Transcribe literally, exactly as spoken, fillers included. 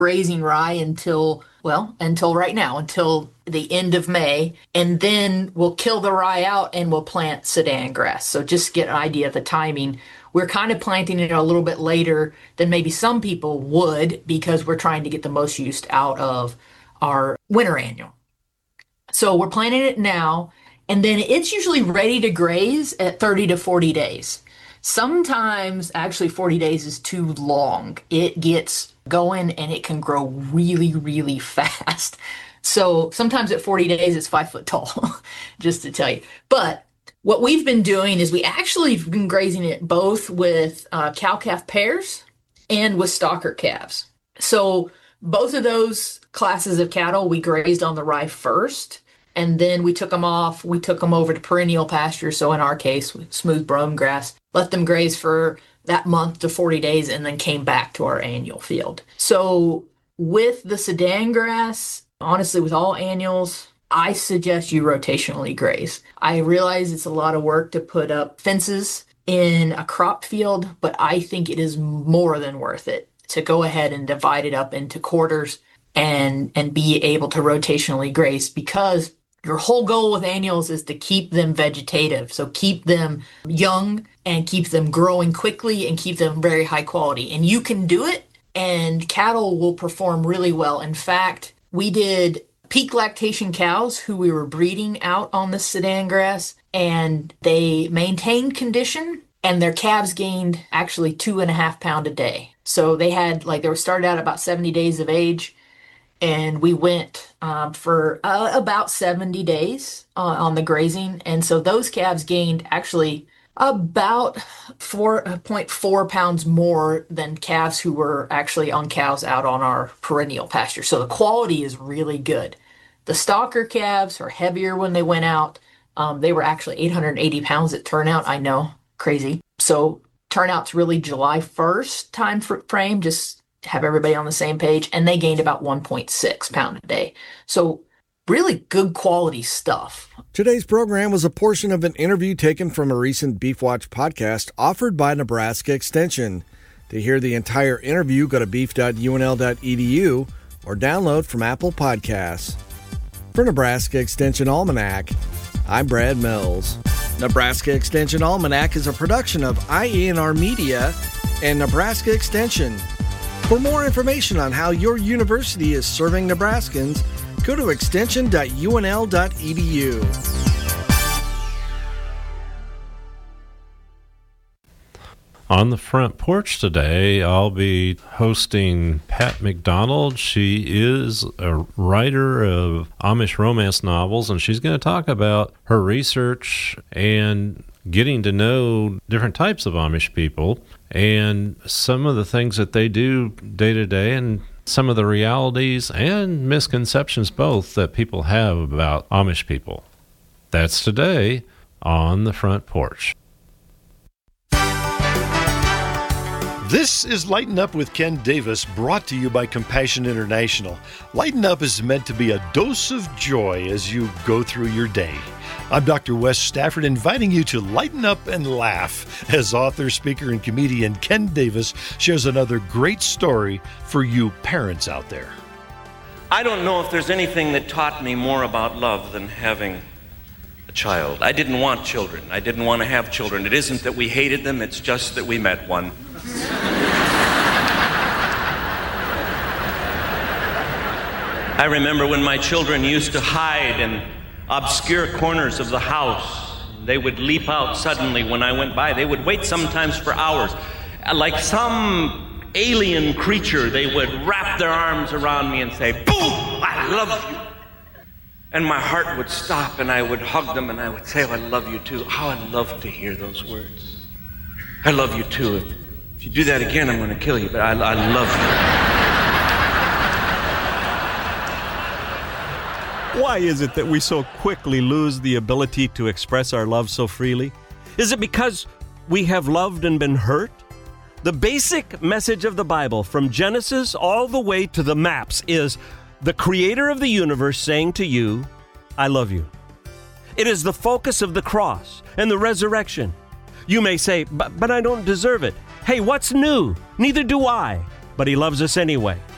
grazing rye until, well, until right now, until the end of May. And then we'll kill the rye out and we'll plant Sudan grass. So just get an idea of the timing. We're kind of planting it a little bit later than maybe some people would because we're trying to get the most use out of our winter annual. So we're planting it now, and then it's usually ready to graze at thirty to forty days. Sometimes, actually, forty days is too long. It gets going and it can grow really, really fast. So sometimes at forty days, it's five foot tall, just to tell you. But what we've been doing is we actually have been grazing it both with uh, cow-calf pairs and with stocker calves. So both of those classes of cattle, we grazed on the rye first, and then we took them off. We took them over to perennial pasture. So in our case, smooth brome grass, let them graze for that month to forty days, and then came back to our annual field. So with the Sudan grass, honestly, with all annuals, I suggest you rotationally graze. I realize it's a lot of work to put up fences in a crop field, but I think it is more than worth it to go ahead and divide it up into quarters and and be able to rotationally graze, because your whole goal with annuals is to keep them vegetative. So keep them young and keep them growing quickly and keep them very high quality. And you can do it, and cattle will perform really well. In fact, we did peak lactation cows who we were breeding out on the Sudan grass, and they maintained condition, and their calves gained actually two and a half pound a day. So they had, like, they were started out about seventy days of age, and we went um, for uh, about seventy days uh, on the grazing. And so those calves gained actually about four point four pounds more than calves who were actually on cows out on our perennial pasture. So the quality is really good. The stocker calves are heavier when they went out. Um, they were actually eight hundred eighty pounds at turnout. I know, crazy. So turnout's really July first time frame, just to have everybody on the same page. And they gained about one point six pound a day. So really good quality stuff. Today's program was a portion of an interview taken from a recent Beef Watch podcast offered by Nebraska Extension. To hear the entire interview, go to beef dot u n l dot e d u or download from Apple Podcasts. For Nebraska Extension Almanac, I'm Brad Mills. Nebraska Extension Almanac is a production of I E N R Media and Nebraska Extension. For more information on how your university is serving Nebraskans, go to extension dot u n l dot e d u. On the front porch today, I'll be hosting Pat McDonald. She is a writer of Amish romance novels, and she's going to talk about her research and getting to know different types of Amish people and some of the things that they do day to day, and some of the realities and misconceptions both that people have about Amish people. That's today on the front porch. This is Lighten Up with Ken Davis, brought to you by Compassion International. Lighten Up is meant to be a dose of joy as you go through your day. I'm Doctor Wes Stafford, inviting you to lighten up and laugh as author, speaker, and comedian Ken Davis shares another great story for you parents out there. I don't know if there's anything that taught me more about love than having a child. I didn't want children. I didn't want to have children. It isn't that we hated them, it's just that we met one. I remember when my children used to hide in obscure corners of the house. They would leap out suddenly when I went by. They would wait sometimes for hours. Like some alien creature, they would wrap their arms around me and say, "Boom! I love you." And my heart would stop, and I would hug them, and I would say, "Oh, I love you too." How I love to hear those words. I love you too. If, if you do that again, I'm going to kill you, but I, I love you. Why is it that we so quickly lose the ability to express our love so freely? Is it because we have loved and been hurt? The basic message of the Bible, from Genesis all the way to the maps, is the creator of the universe saying to you, "I love you." It is the focus of the cross and the resurrection. You may say, but, but I don't deserve it. Hey, what's new? Neither do I. But he loves us anyway.